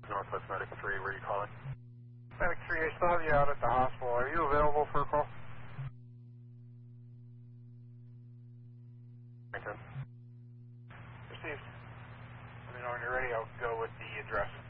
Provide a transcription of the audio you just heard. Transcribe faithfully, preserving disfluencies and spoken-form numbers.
Northwest Medic three, where are you calling? Medic three, I still have you out at the hospital. Are you available for a call? Lincoln. Received. Let me know when you're ready. I'll go with the address.